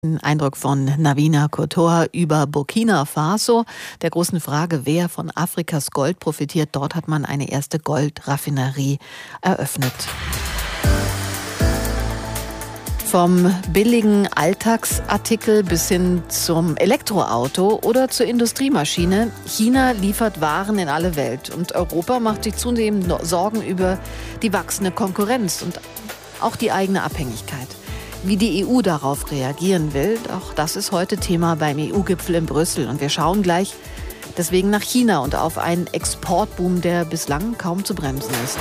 Ein Eindruck von Navina Kotor über Burkina Faso. Der großen Frage, wer von Afrikas Gold profitiert. Dort hat man eine erste Goldraffinerie eröffnet. Vom billigen Alltagsartikel bis hin zum Elektroauto oder zur Industriemaschine. China liefert Waren in alle Welt und Europa macht sich zunehmend Sorgen über die wachsende Konkurrenz und auch die eigene Abhängigkeit. Wie die EU darauf reagieren will, auch das ist heute Thema beim EU-Gipfel in Brüssel. Und wir schauen gleich deswegen nach China und auf einen Exportboom, der bislang kaum zu bremsen ist.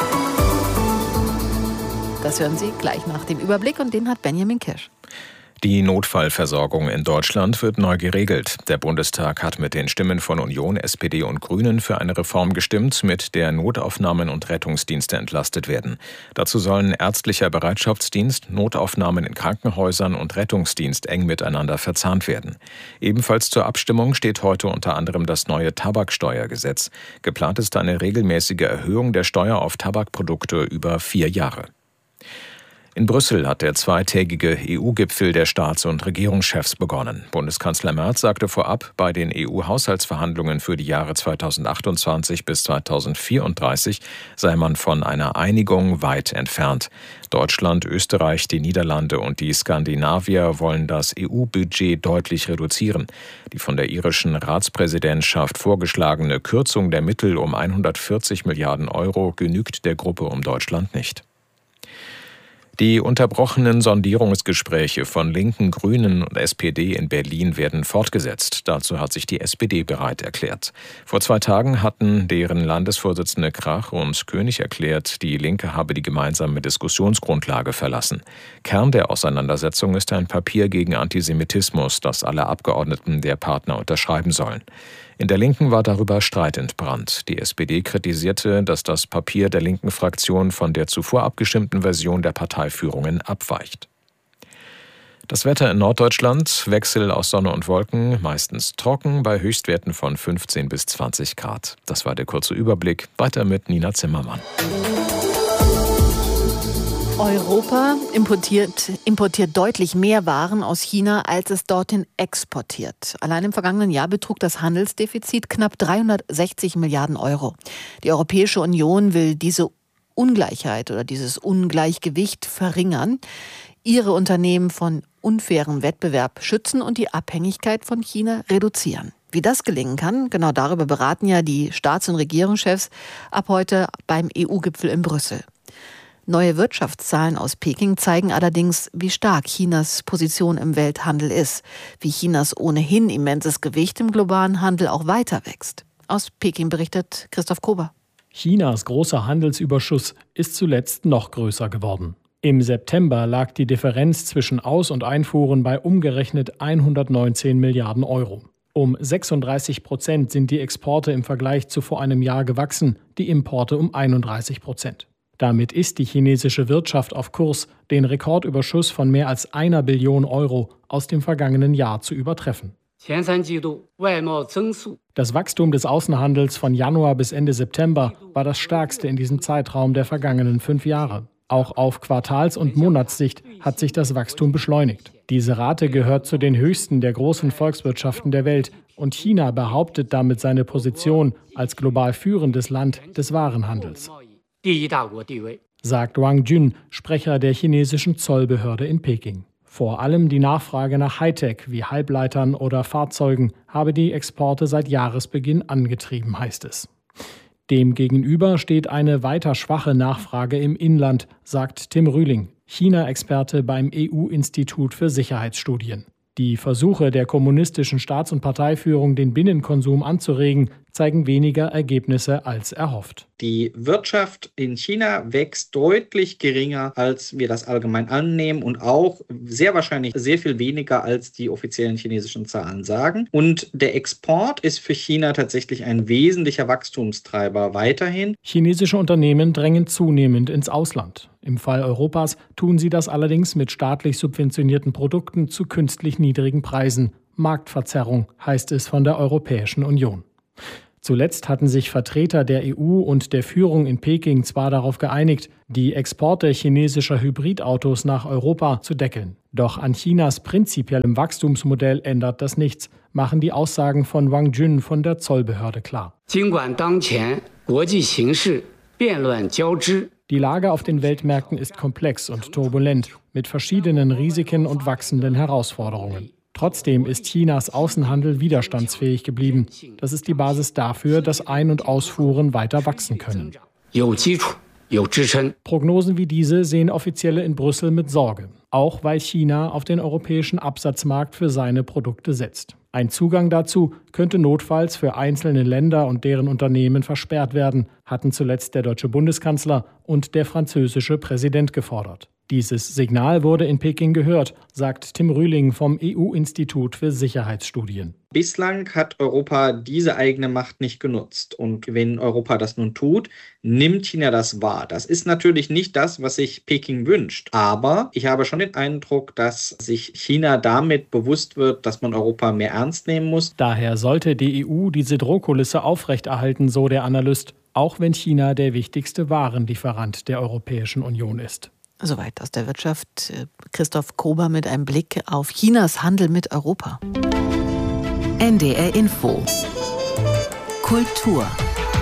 Das hören Sie gleich nach dem Überblick und den hat Benjamin Kirsch. Die Notfallversorgung in Deutschland wird neu geregelt. Der Bundestag hat mit den Stimmen von Union, SPD und Grünen für eine Reform gestimmt, mit der Notaufnahmen und Rettungsdienste entlastet werden. Dazu sollen ärztlicher Bereitschaftsdienst, Notaufnahmen in Krankenhäusern und Rettungsdienst eng miteinander verzahnt werden. Ebenfalls zur Abstimmung steht heute unter anderem das neue Tabaksteuergesetz. Geplant ist eine regelmäßige Erhöhung der Steuer auf Tabakprodukte über 4 Jahre. In Brüssel hat der zweitägige EU-Gipfel der Staats- und Regierungschefs begonnen. Bundeskanzler Merz sagte vorab, bei den EU-Haushaltsverhandlungen für die Jahre 2028 bis 2034 sei man von einer Einigung weit entfernt. Deutschland, Österreich, die Niederlande und die Skandinavier wollen das EU-Budget deutlich reduzieren. Die von der irischen Ratspräsidentschaft vorgeschlagene Kürzung der Mittel um 140 Milliarden Euro genügt der Gruppe um Deutschland nicht. Die unterbrochenen Sondierungsgespräche von Linken, Grünen und SPD in Berlin werden fortgesetzt. Dazu hat sich die SPD bereit erklärt. Vor 2 Tagen hatten deren Landesvorsitzende Krach und König erklärt, die Linke habe die gemeinsame Diskussionsgrundlage verlassen. Kern der Auseinandersetzung ist ein Papier gegen Antisemitismus, das alle Abgeordneten der Partner unterschreiben sollen. In der Linken war darüber Streit entbrannt. Die SPD kritisierte, dass das Papier der linken Fraktion von der zuvor abgestimmten Version der Parteiführungen abweicht. Das Wetter in Norddeutschland, Wechsel aus Sonne und Wolken, meistens trocken, bei Höchstwerten von 15 bis 20 Grad. Das war der kurze Überblick. Weiter mit Nina Zimmermann. Europa importiert deutlich mehr Waren aus China, als es dorthin exportiert. Allein im vergangenen Jahr betrug das Handelsdefizit knapp 360 Milliarden Euro. Die Europäische Union will diese Ungleichheit oder dieses Ungleichgewicht verringern, ihre Unternehmen von unfairem Wettbewerb schützen und die Abhängigkeit von China reduzieren. Wie das gelingen kann, genau darüber beraten ja die Staats- und Regierungschefs ab heute beim EU-Gipfel in Brüssel. Neue Wirtschaftszahlen aus Peking zeigen allerdings, wie stark Chinas Position im Welthandel ist, wie Chinas ohnehin immenses Gewicht im globalen Handel auch weiter wächst. Aus Peking berichtet Christoph Kober. Chinas großer Handelsüberschuss ist zuletzt noch größer geworden. Im September lag die Differenz zwischen Aus- und Einfuhren bei umgerechnet 119 Milliarden Euro. Um 36% sind die Exporte im Vergleich zu vor einem Jahr gewachsen, die Importe um 31%. Damit ist die chinesische Wirtschaft auf Kurs, den Rekordüberschuss von mehr als 1 Billion Euro aus dem vergangenen Jahr zu übertreffen. Das Wachstum des Außenhandels von Januar bis Ende September war das stärkste in diesem Zeitraum der vergangenen 5 Jahre. Auch auf Quartals- und Monatssicht hat sich das Wachstum beschleunigt. Diese Rate gehört zu den höchsten der großen Volkswirtschaften der Welt und China behauptet damit seine Position als global führendes Land des Warenhandels, sagt Wang Jun, Sprecher der chinesischen Zollbehörde in Peking. Vor allem die Nachfrage nach Hightech wie Halbleitern oder Fahrzeugen habe die Exporte seit Jahresbeginn angetrieben, heißt es. Demgegenüber steht eine weiter schwache Nachfrage im Inland, sagt Tim Rühling, China-Experte beim EU-Institut für Sicherheitsstudien. Die Versuche der kommunistischen Staats- und Parteiführung, den Binnenkonsum anzuregen, zeigen weniger Ergebnisse als erhofft. Die Wirtschaft in China wächst deutlich geringer, als wir das allgemein annehmen und auch sehr wahrscheinlich sehr viel weniger, als die offiziellen chinesischen Zahlen sagen. Und der Export ist für China tatsächlich ein wesentlicher Wachstumstreiber weiterhin. Chinesische Unternehmen drängen zunehmend ins Ausland. Im Fall Europas tun sie das allerdings mit staatlich subventionierten Produkten zu künstlich niedrigen Preisen. Marktverzerrung heißt es von der Europäischen Union. Zuletzt hatten sich Vertreter der EU und der Führung in Peking zwar darauf geeinigt, die Exporte chinesischer Hybridautos nach Europa zu deckeln. Doch an Chinas prinzipiellem Wachstumsmodell ändert das nichts, machen die Aussagen von Wang Jun von der Zollbehörde klar. Die Lage auf den Weltmärkten ist komplex und turbulent, mit verschiedenen Risiken und wachsenden Herausforderungen. Trotzdem ist Chinas Außenhandel widerstandsfähig geblieben. Das ist die Basis dafür, dass Ein- und Ausfuhren weiter wachsen können. Prognosen wie diese sehen Offizielle in Brüssel mit Sorge, auch weil China auf den europäischen Absatzmarkt für seine Produkte setzt. Ein Zugang dazu könnte notfalls für einzelne Länder und deren Unternehmen versperrt werden, hatten zuletzt der deutsche Bundeskanzler und der französische Präsident gefordert. Dieses Signal wurde in Peking gehört, sagt Tim Rühling vom EU-Institut für Sicherheitsstudien. Bislang hat Europa diese eigene Macht nicht genutzt. Und wenn Europa das nun tut, nimmt China das wahr. Das ist natürlich nicht das, was sich Peking wünscht. Aber ich habe schon den Eindruck, dass sich China damit bewusst wird, dass man Europa mehr ernst nehmen muss. Daher sollte die EU diese Drohkulisse aufrechterhalten, so der Analyst, auch wenn China der wichtigste Warenlieferant der Europäischen Union ist. Soweit aus der Wirtschaft. Christoph Kober mit einem Blick auf Chinas Handel mit Europa. NDR Info. Kultur.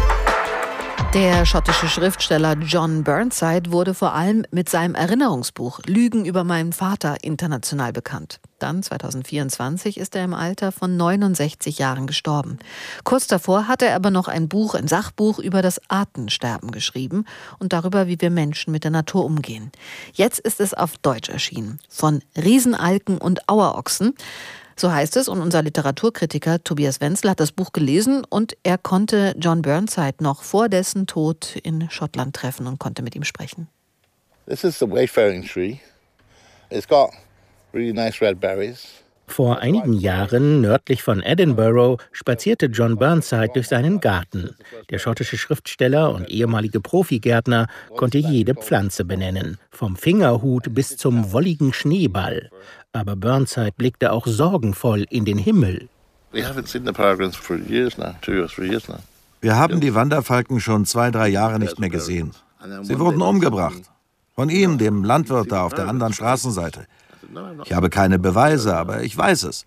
Der schottische Schriftsteller John Burnside wurde vor allem mit seinem Erinnerungsbuch Lügen über meinen Vater international bekannt. Dann, 2024, ist er im Alter von 69 Jahren gestorben. Kurz davor hatte er aber noch ein Sachbuch über das Artensterben geschrieben und darüber, wie wir Menschen mit der Natur umgehen. Jetzt ist es auf Deutsch erschienen. Von Riesenalken und Auerochsen. So heißt es, und unser Literaturkritiker Tobias Wenzel hat das Buch gelesen und er konnte John Burnside noch vor dessen Tod in Schottland treffen und konnte mit ihm sprechen. This is the wayfaring tree. It's got really nice red berries. Vor einigen Jahren, nördlich von Edinburgh, spazierte John Burnside durch seinen Garten. Der schottische Schriftsteller und ehemalige Profigärtner konnte jede Pflanze benennen, vom Fingerhut bis zum wolligen Schneeball. Aber Burnside blickte auch sorgenvoll in den Himmel. We haven't seen the peregrines for years now, 2 or 3 years now. Wir haben die Wanderfalken schon 2-3 Jahre nicht mehr gesehen. Sie wurden umgebracht. Von ihm, dem Landwirt da auf der anderen Straßenseite. Ich habe keine Beweise, aber ich weiß es.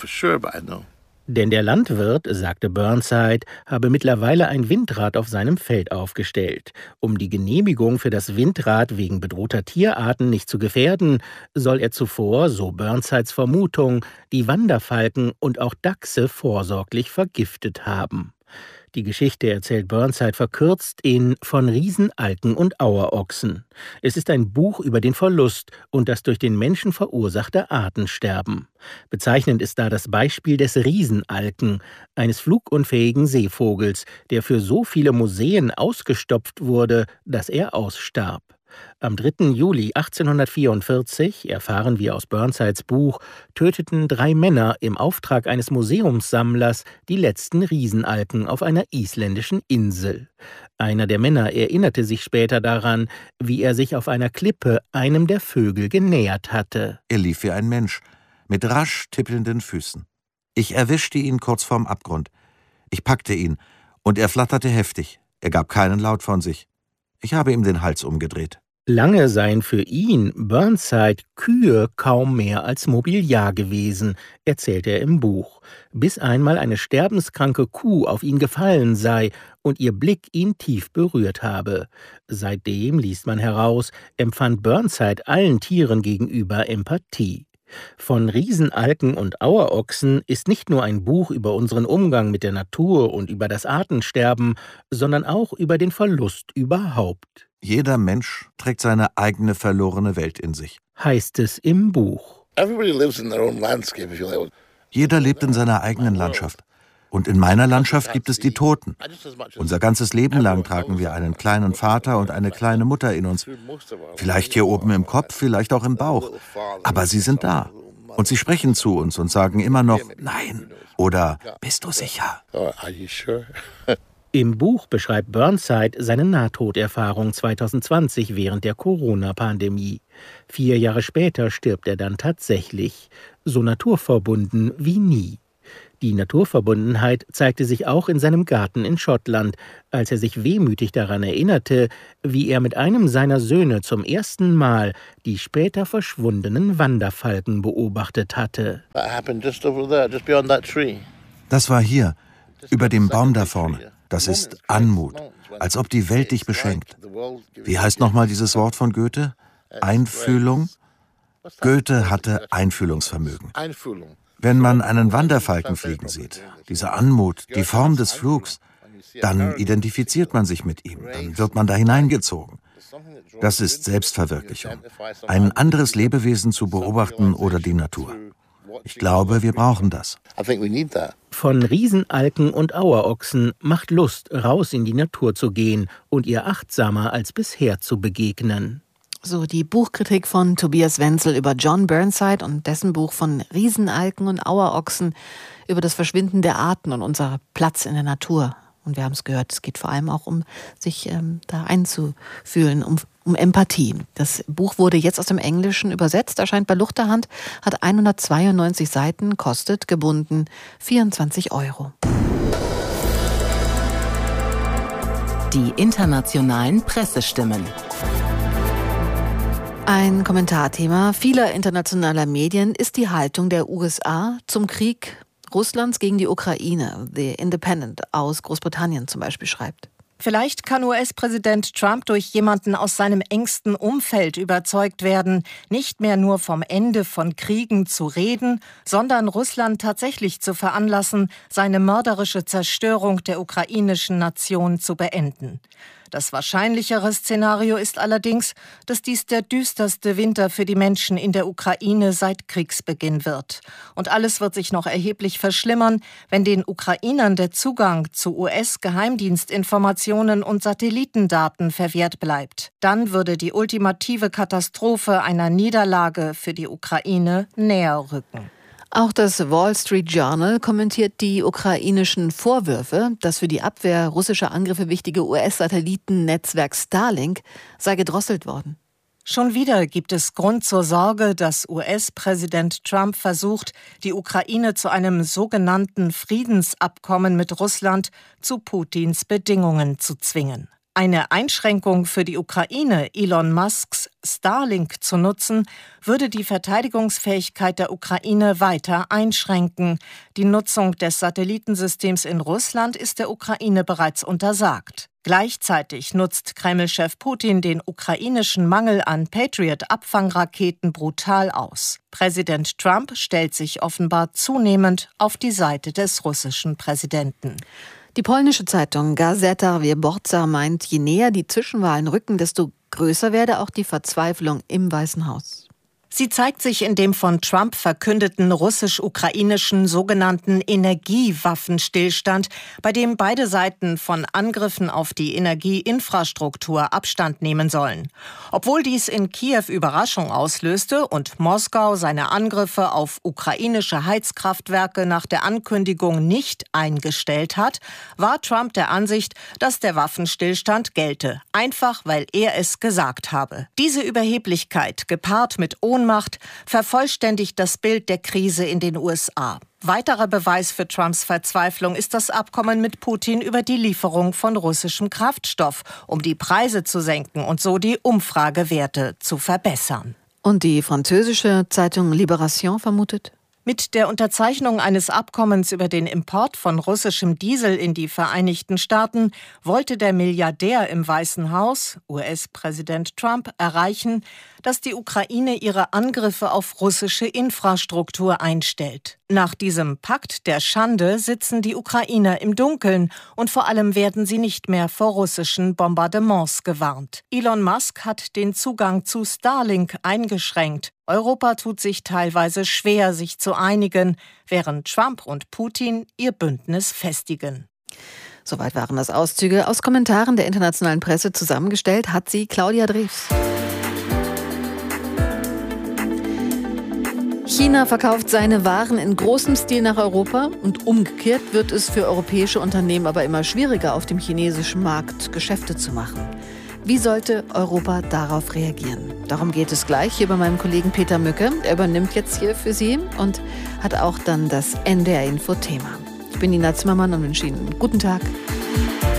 Denn der Landwirt, sagte Burnside, habe mittlerweile ein Windrad auf seinem Feld aufgestellt. Um die Genehmigung für das Windrad wegen bedrohter Tierarten nicht zu gefährden, soll er zuvor, so Burnsides Vermutung, die Wanderfalken und auch Dachse vorsorglich vergiftet haben. Die Geschichte erzählt Burnside verkürzt in Von Riesenalken und Auerochsen. Es ist ein Buch über den Verlust und das durch den Menschen verursachte Artensterben. Bezeichnend ist da das Beispiel des Riesenalken, eines flugunfähigen Seevogels, der für so viele Museen ausgestopft wurde, dass er ausstarb. Am 3. Juli 1844, erfahren wir aus Burnsides Buch, töteten 3 Männer im Auftrag eines Museumssammlers die letzten Riesenalken auf einer isländischen Insel. Einer der Männer erinnerte sich später daran, wie er sich auf einer Klippe einem der Vögel genähert hatte. Er lief wie ein Mensch, mit rasch tippelnden Füßen. Ich erwischte ihn kurz vorm Abgrund. Ich packte ihn, und er flatterte heftig. Er gab keinen Laut von sich. Ich habe ihm den Hals umgedreht. Lange seien für ihn, Burnside, Kühe kaum mehr als Mobiliar gewesen, erzählt er im Buch, bis einmal eine sterbenskranke Kuh auf ihn gefallen sei und ihr Blick ihn tief berührt habe. Seitdem, liest man heraus, empfand Burnside allen Tieren gegenüber Empathie. Von Riesenalken und Auerochsen ist nicht nur ein Buch über unseren Umgang mit der Natur und über das Artensterben, sondern auch über den Verlust überhaupt. Jeder Mensch trägt seine eigene verlorene Welt in sich, heißt es im Buch. Jeder lebt in seiner eigenen Landschaft. Und in meiner Landschaft gibt es die Toten. Unser ganzes Leben lang tragen wir einen kleinen Vater und eine kleine Mutter in uns. Vielleicht hier oben im Kopf, vielleicht auch im Bauch. Aber sie sind da. Und sie sprechen zu uns und sagen immer noch Nein oder Bist du sicher? Im Buch beschreibt Burnside seine Nahtoderfahrung 2020 während der Corona-Pandemie. 4 Jahre später stirbt er dann tatsächlich, so naturverbunden wie nie. Die Naturverbundenheit zeigte sich auch in seinem Garten in Schottland, als er sich wehmütig daran erinnerte, wie er mit einem seiner Söhne zum ersten Mal die später verschwundenen Wanderfalken beobachtet hatte. Das war hier, über dem Baum da vorne. Das ist Anmut, als ob die Welt dich beschenkt. Wie heißt nochmal dieses Wort von Goethe? Einfühlung? Goethe hatte Einfühlungsvermögen. Wenn man einen Wanderfalken fliegen sieht, diese Anmut, die Form des Flugs, dann identifiziert man sich mit ihm, dann wird man da hineingezogen. Das ist Selbstverwirklichung. Ein anderes Lebewesen zu beobachten oder die Natur. Ich glaube, wir brauchen das. Von Riesenalken und Auerochsen macht Lust, raus in die Natur zu gehen und ihr achtsamer als bisher zu begegnen. So die Buchkritik von Tobias Wenzel über John Burnside und dessen Buch von Riesenalken und Auerochsen über das Verschwinden der Arten und unser Platz in der Natur. Und wir haben es gehört, es geht vor allem auch um sich da einzufühlen, um Empathie. Das Buch wurde jetzt aus dem Englischen übersetzt, erscheint bei Luchterhand, hat 192 Seiten, kostet gebunden 24 €. Die internationalen Pressestimmen. Ein Kommentarthema vieler internationaler Medien ist die Haltung der USA zum Krieg Russlands gegen die Ukraine. The Independent aus Großbritannien zum Beispiel schreibt: Vielleicht kann US-Präsident Trump durch jemanden aus seinem engsten Umfeld überzeugt werden, nicht mehr nur vom Ende von Kriegen zu reden, sondern Russland tatsächlich zu veranlassen, seine mörderische Zerstörung der ukrainischen Nation zu beenden. Das wahrscheinlichere Szenario ist allerdings, dass dies der düsterste Winter für die Menschen in der Ukraine seit Kriegsbeginn wird. Und alles wird sich noch erheblich verschlimmern, wenn den Ukrainern der Zugang zu US-Geheimdienstinformationen und Satellitendaten verwehrt bleibt. Dann würde die ultimative Katastrophe einer Niederlage für die Ukraine näher rücken. Auch das Wall Street Journal kommentiert die ukrainischen Vorwürfe, dass für die Abwehr russischer Angriffe wichtige US-Satellitennetzwerk Starlink sei gedrosselt worden. Schon wieder gibt es Grund zur Sorge, dass US-Präsident Trump versucht, die Ukraine zu einem sogenannten Friedensabkommen mit Russland zu Putins Bedingungen zu zwingen. Eine Einschränkung für die Ukraine, Elon Musks Starlink zu nutzen, würde die Verteidigungsfähigkeit der Ukraine weiter einschränken. Die Nutzung des Satellitensystems in Russland ist der Ukraine bereits untersagt. Gleichzeitig nutzt Kreml-Chef Putin den ukrainischen Mangel an Patriot-Abfangraketen brutal aus. Präsident Trump stellt sich offenbar zunehmend auf die Seite des russischen Präsidenten. Die polnische Zeitung Gazeta Wyborcza meint, je näher die Zwischenwahlen rücken, desto größer werde auch die Verzweiflung im Weißen Haus. Sie zeigt sich in dem von Trump verkündeten russisch-ukrainischen sogenannten Energiewaffenstillstand, bei dem beide Seiten von Angriffen auf die Energieinfrastruktur Abstand nehmen sollen. Obwohl dies in Kiew Überraschung auslöste und Moskau seine Angriffe auf ukrainische Heizkraftwerke nach der Ankündigung nicht eingestellt hat, war Trump der Ansicht, dass der Waffenstillstand gelte, einfach weil er es gesagt habe. Diese Überheblichkeit, gepaart mit Ohnmacht, vervollständigt das Bild der Krise in den USA. Weiterer Beweis für Trumps Verzweiflung ist das Abkommen mit Putin über die Lieferung von russischem Kraftstoff, um die Preise zu senken und so die Umfragewerte zu verbessern. Und die französische Zeitung Libération vermutet: Mit der Unterzeichnung eines Abkommens über den Import von russischem Diesel in die Vereinigten Staaten wollte der Milliardär im Weißen Haus, US-Präsident Trump, erreichen, dass die Ukraine ihre Angriffe auf russische Infrastruktur einstellt. Nach diesem Pakt der Schande sitzen die Ukrainer im Dunkeln und vor allem werden sie nicht mehr vor russischen Bombardements gewarnt. Elon Musk hat den Zugang zu Starlink eingeschränkt. Europa tut sich teilweise schwer, sich zu einigen, während Trump und Putin ihr Bündnis festigen. Soweit waren das Auszüge aus Kommentaren der internationalen Presse. Zusammengestellt hat sie Claudia Drews. China verkauft seine Waren in großem Stil nach Europa und umgekehrt wird es für europäische Unternehmen aber immer schwieriger, auf dem chinesischen Markt Geschäfte zu machen. Wie sollte Europa darauf reagieren? Darum geht es gleich hier bei meinem Kollegen Peter Mücke. Er übernimmt jetzt hier für Sie und hat auch dann das NDR-Info-Thema. Ich bin Nina Zimmermann und wünsche Ihnen einen guten Tag.